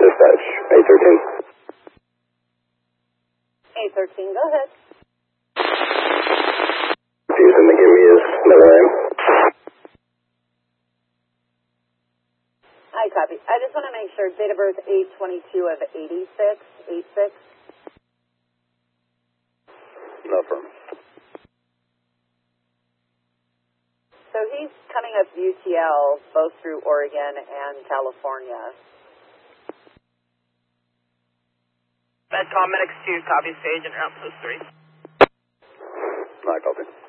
Dispatch, 813. 813, go ahead. Houston to give me his middle name. I copy. I just want to make sure, date of birth 8/22 of 86, 86. No problem. So he's coming up UTL, both through Oregon and California. Medcom Medics 2, copy stage and route post 3. I copy.